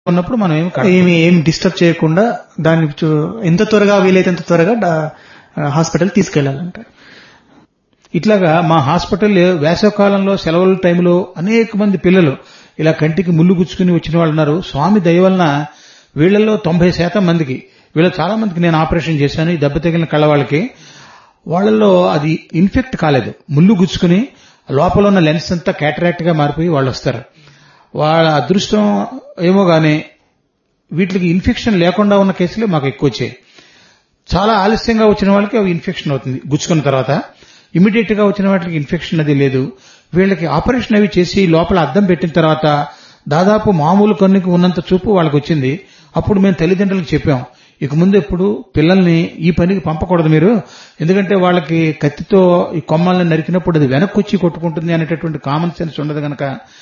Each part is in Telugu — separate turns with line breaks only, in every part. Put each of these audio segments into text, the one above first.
ఉన్నప్పుడు మనం
ఏం డిస్టర్బ్ చేయకుండా దాన్ని ఎంత త్వరగా వీలైతే అంత త్వరగా హాస్పిటల్ తీసుకెళ్లాలంటారు.
ఇట్లాగా మా హాస్పిటల్ వేసవకాలంలో సెలవుల టైంలో అనేక మంది పిల్లలు ఇలా కంటికి ముళ్ళు గుచ్చుకుని వచ్చిన వాళ్ళు ఉన్నారు. స్వామి దయ వలన వీళ్లలో 90% మందికి, వీళ్ళ చాలా మందికి నేను ఆపరేషన్ చేశాను. ఈ దెబ్బ తగిలిన కళ్ళ వాళ్ళకి, వాళ్లలో అది ఇన్ఫెక్ట్ కాలేదు. ముళ్ళు గుచ్చుకుని లోపల ఉన్న లెన్స్ అంతా క్యాటరాక్ట్ గా మారిపోయి వాళ్ళు వస్తారు. వాళ్ళ అదృష్టం ఏమో గానీ వీటికి ఇన్ఫెక్షన్ లేకుండా ఉన్న కేసులే మాకు ఎక్కువ వచ్చాయి. చాలా ఆలస్యంగా వచ్చిన వాళ్ళకి అవి ఇన్ఫెక్షన్ అవుతుంది గుచ్చుకున్న తర్వాత. ఇమీడియట్ గా వచ్చిన వాటికి ఇన్ఫెక్షన్ అది లేదు. వీళ్ళకి ఆపరేషన్ అవి చేసి లోపల అద్దం పెట్టిన తర్వాత దాదాపు మామూలు కన్నుకి ఉన్నంత చూపు వాళ్ళకి వచ్చింది. అప్పుడు మేము తల్లిదండ్రులకు చెప్పాం, ఇక ముందు ఎప్పుడు పిల్లల్ని ఈ పనికి పంపకూడదు మీరు, ఎందుకంటే వాళ్ళకి కత్తితో ఈ కొమ్మల్ని నరికినప్పుడు అది వెనక్కి వచ్చి కొట్టుకుంటుంది అనేటటువంటి కామన్ సెన్స్ ఉండదు గనక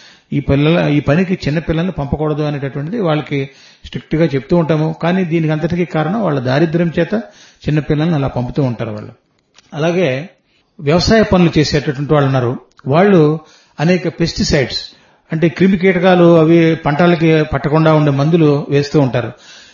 ఈ పనికి చిన్న పిల్లల్ని పంపకూడదు అనేటటువంటిది వాళ్ళకి స్ట్రిక్ట్ గా చెప్తూ ఉంటాము. కానీ దీనికి అంతటికీ కారణం వాళ్ళ దారిద్ర్యం చేత చిన్న పిల్లల్ని అలా పంపుతూ ఉంటారు వాళ్ళు. అలాగే వ్యవసాయ పనులు చేసేటటువంటి వాళ్ళు ఉన్నారు. వాళ్ళు అనేక పెస్టిసైడ్స్ అంటే క్రిమి కీటకాలు అవి పంటలకి పట్టకుండా ఉండే మందులు వేస్తూ ఉంటారు.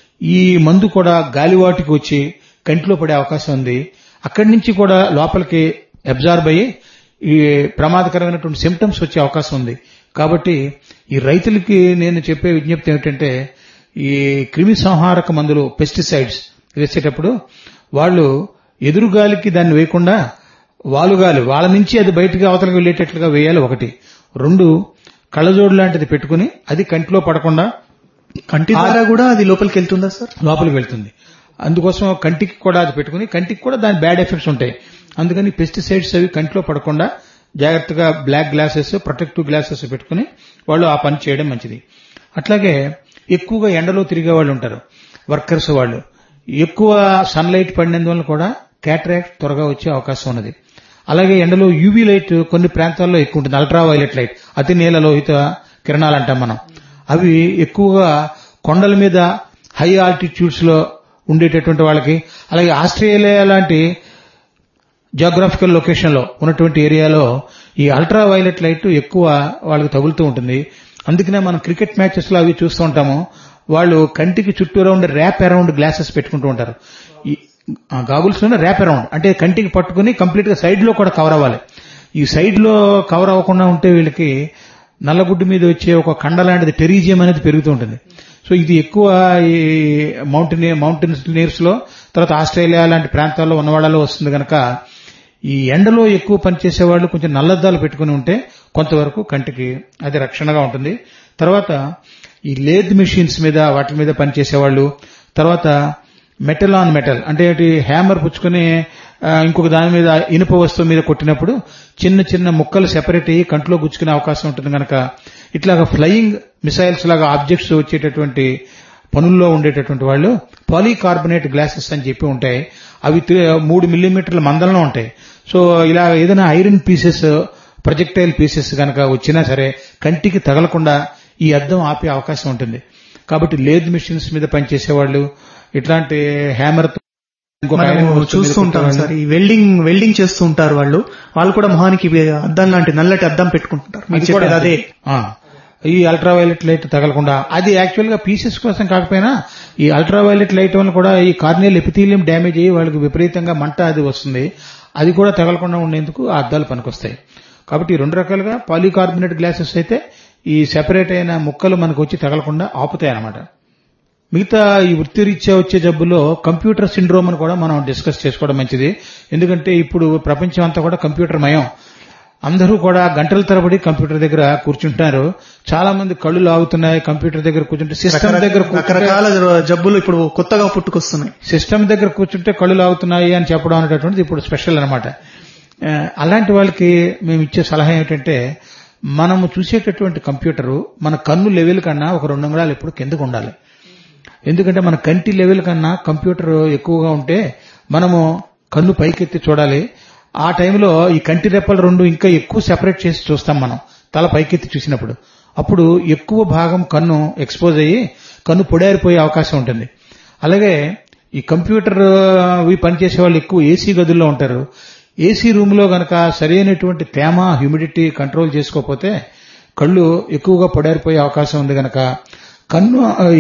ఈ మందు కూడా గాలివాటికి వచ్చి కంటిలో పడే అవకాశం ఉంది. అక్కడి నుంచి కూడా లోపలికి అబ్జార్బ్ అయ్యి ఈ ప్రమాదకరమైనటువంటి సిమ్టమ్స్ వచ్చే అవకాశం ఉంది. కాబట్టి ఈ రైతులకి నేను చెప్పే విజ్ఞప్తి ఏమిటంటే, ఈ క్రిమి సంహారక మందులు పెస్టిసైడ్స్ వేసేటప్పుడు వాళ్ళు ఎదురుగాలికి దాన్ని వేయకుండా వాలుగాలి వాళ్ళ నుంచి అది బయటకు అవతలకు వెళ్లేటట్లుగా వేయాలి. 1, 2 కళ్ళజోడు లాంటిది పెట్టుకుని అది కంటిలో పడకుండా,
కంటి ద్వారా కూడా అది లోపలికి వెళ్తుందా సార్?
లోపలికి వెళ్తుంది. అందుకోసం కంటికి కూడా అది పెట్టుకుని, కంటికి కూడా దాని బ్యాడ్ ఎఫెక్ట్స్ ఉంటాయి. అందుకని పెస్టిసైడ్స్ అవి కంటిలో పడకుండా జాగ్రత్తగా బ్లాక్ గ్లాసెస్, ప్రొటెక్టివ్ గ్లాసెస్ పెట్టుకుని వాళ్ళు ఆ పని చేయడం మంచిది. అట్లాగే ఎక్కువగా ఎండలో తిరిగే వాళ్ళు ఉంటారు, వర్కర్స్. వాళ్ళు ఎక్కువ సన్లైట్ పడినందువల్ల కూడా క్యాటరాక్ట్ త్వరగా వచ్చే అవకాశం ఉన్నది. అలాగే ఎండలో యూవీ లైట్ కొన్ని ప్రాంతాల్లో ఎక్కువ ఉంటుంది, అల్ట్రా వైలెట్ లైట్, అతి నీలలోహిత కిరణాలు అంటాం మనం. అవి ఎక్కువగా కొండల మీద హై ఆల్టిట్యూడ్స్ లో ఉండేటటువంటి వాళ్ళకి, అలాగే ఆస్ట్రేలియా లాంటి జియోగ్రాఫికల్ లొకేషన్ లో ఉన్నటువంటి ఏరియాలో ఈ అల్ట్రా వైలెట్ లైట్ ఎక్కువ వాళ్ళకి తగులుతూ ఉంటుంది. అందుకనే మనం క్రికెట్ మ్యాచెస్ లో అవి చూస్తూ ఉంటాము. వాళ్ళు కంటికి చుట్టూరా ఉండే ర్యాప్ అరౌండ్ గ్లాసెస్ పెట్టుకుంటూ ఉంటారు. ఈ గాగుల్స్ లోనే ర్యాప్ అరౌండ్ అంటే కంటికి పట్టుకుని కంప్లీట్ గా సైడ్ లో కూడా కవర్ అవ్వాలి. ఈ సైడ్ లో కవర్ అవ్వకుండా ఉంటే వీళ్ళకి నల్లగుడ్డు మీద వచ్చే ఒక కండ లాంటిది టెరీజియం అనేది పెరుగుతూ ఉంటుంది. సో ఇది ఎక్కువ ఈ మౌంటైన్స్ నీర్స్ లో, తర్వాత ఆస్ట్రేలియా లాంటి ప్రాంతాల్లో ఉన్న వాళ్ళలో వస్తుంది కనుక ఈ ఎండలో ఎక్కువ పనిచేసే వాళ్ళు కొంచెం నల్లద్దాలు పెట్టుకుని ఉంటే కొంతవరకు కంటికి అది రక్షణగా ఉంటుంది. తర్వాత ఈ లేత్ మెషిన్స్ మీద వాటి మీద పనిచేసేవాళ్ళు, తర్వాత మెటల్ ఆన్ మెటల్ అంటే హ్యామర్ పుచ్చుకుని ఇంకొక దాని మీద ఇనుప వస్తువు మీద కొట్టినప్పుడు చిన్న చిన్న ముక్కలు సెపరేట్ అయ్యి కంట్లో గుచ్చుకునే అవకాశం ఉంటుంది కనుక ఇట్లాగా ఫ్లయింగ్ మిసైల్స్ లాగా ఆబ్జెక్ట్స్ వచ్చేటటువంటి పనుల్లో ఉండేటటువంటి వాళ్ళు పాలీకార్బోనేట్ గ్లాసెస్ అని చెప్పి ఉంటాయి. అవి 3 మిల్లీమీటర్ల మందంలో ఉంటాయి. సో ఇలా ఏదైనా ఐరన్ పీసెస్, ప్రొజెక్టైల్ పీసెస్ కనుక వచ్చినా సరే కంటికి తగలకుండా ఈ అద్దం ఆపే అవకాశం ఉంటుంది. కాబట్టి లేత్ మెషిన్స్ మీద పనిచేసేవాళ్ళు ఇట్లాంటి హ్యామర్
చూస్తూ ఉంటాం సార్. ఈ వెల్డింగ్ చేస్తూ ఉంటారు వాళ్ళు కూడా మొహానికి అద్దం లాంటి నల్లటి అద్దం పెట్టుకుంటుంటారు. అదే
ఈ అల్ట్రావైలెట్ లైట్ తగలకుండా. అది యాక్చువల్ గా పీసెస్ కోసం కాకపోయినా ఈ అల్ట్రావైలెట్ లైట్ వల్ల కూడా ఈ కార్నియల్ ఎపిథీలియం డ్యామేజ్ అయ్యి వాళ్ళకి విపరీతంగా మంట అది వస్తుంది. అది కూడా తగలకుండా ఉండేందుకు ఆ అద్దాలు పనికొస్తాయి. కాబట్టి 2 రకాలుగా పాలీకార్బోనేట్ గ్లాసెస్ అయితే ఈ సెపరేట్ అయిన ముక్కలు మనకు వచ్చి తగలకుండా ఆపుతాయి అన్నమాట. మిగతా ఈ వృత్తిరీత్యా వచ్చే జబ్బులో కంప్యూటర్ సిండ్రోమ్ అని కూడా మనం డిస్కస్ చేసుకోవడం మంచిది. ఎందుకంటే ఇప్పుడు ప్రపంచం అంతా కూడా కంప్యూటర్ మయం. అందరూ కూడా గంటల తరబడి కంప్యూటర్ దగ్గర కూర్చుంటున్నారు. చాలా మంది కళ్ళు లాగుతున్నాయి కంప్యూటర్ దగ్గర కూర్చుంటే. సిస్టమ్ దగ్గర
రకరకాల జబ్బులు ఇప్పుడు కొత్తగా పుట్టుకొస్తున్నాయి.
సిస్టమ్ దగ్గర కూర్చుంటే కళ్ళు లాగుతున్నాయి అని చెప్పడం అనేటటువంటిది ఇప్పుడు స్పెషల్ అన్నమాట. అలాంటి వాళ్ళకి మేము ఇచ్చే సలహా ఏమిటంటే, మనము చూసేటటువంటి కంప్యూటరు మన కన్ను లెవెల్ కన్నా ఒక 2 అంగుళాలు ఎప్పుడు కిందకు ఉండాలి. ఎందుకంటే మన కంటి లెవెల్ కన్నా కంప్యూటర్ ఎక్కువగా ఉంటే మనము కన్ను పైకెత్తి చూడాలి. ఆ టైంలో ఈ కంటి రెప్పలు 2 ఇంకా ఎక్కువ సెపరేట్ చేసి చూస్తాం మనం తల పైకెత్తి చూసినప్పుడు. అప్పుడు ఎక్కువ భాగం కన్ను ఎక్స్పోజ్ అయ్యి కన్ను పొడారిపోయే అవకాశం ఉంటుంది. అలాగే ఈ కంప్యూటర్ పనిచేసే వాళ్ళు ఎక్కువ ఏసీ గదుల్లో ఉంటారు. ఏసీ రూమ్ లో గనక సరైనటువంటి తేమ, హ్యూమిడిటీ కంట్రోల్ చేసుకోకపోతే కళ్ళు ఎక్కువగా పొడారిపోయే అవకాశం ఉంది గనక కన్ను